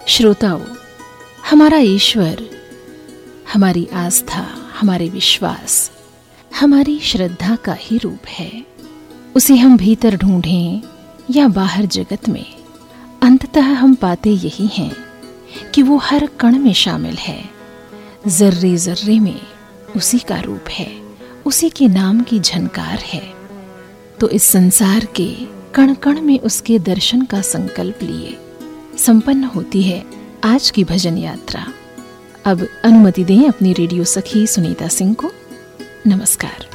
श्रोताओं, हमारा ईश्वर हमारी आस्था, हमारे विश्वास, हमारी श्रद्धा का ही रूप है। उसे हम भीतर ढूंढें या बाहर जगत में, अंततः हम पाते यही हैं कि वो हर कण में शामिल है, जर्रे जर्रे में उसी का रूप है, उसी के नाम की झनकार है। तो इस संसार के कण कण में उसके दर्शन का संकल्प लिए संपन्न होती है आज की भजन यात्रा। अब अनुमति दें अपनी रेडियो सखी सुनीता सिंह को। नमस्कार।